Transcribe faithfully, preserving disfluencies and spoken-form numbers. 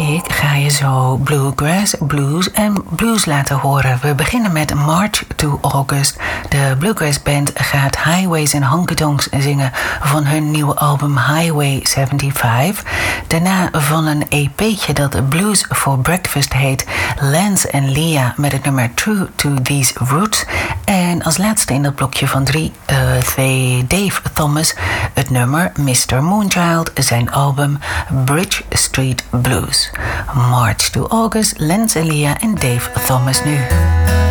ik ga je zo bluegrass, blues en blues laten horen. We beginnen met March to August. De bluegrass band gaat Highways en Honky Tonks zingen van hun nieuwe album Highway zevenenzeventig. Daarna van een E P'tje dat Blues for Breakfast heet, Lance en Leah met het nummer True to These Roots. En als laatste in dat blokje van drie, uh, Dave Thomas, het nummer mister Moonchild, zijn album Bridge Street Blues. March to August, Lance en Leah en Dave Thomas nu.